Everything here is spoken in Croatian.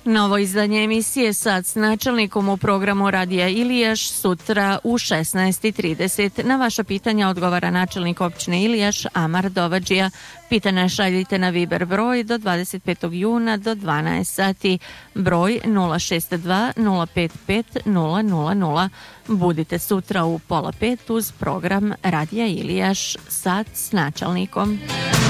Novo izdanje emisije Sad s načelnikom u programu Radija Ilijaš sutra u 16:30. Na vaša pitanja odgovara načelnik općine Ilijaš Amar Dovadžija. Pitanja šaljite na Viber broj do 25. juna do 12 sati. Broj 062 055 000. Budite sutra u 4:30 uz program Radija Ilijaš Sad s načelnikom.